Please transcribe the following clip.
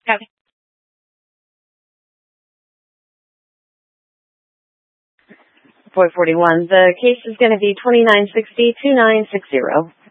Okay. 441. The case is going to be 2960-2960.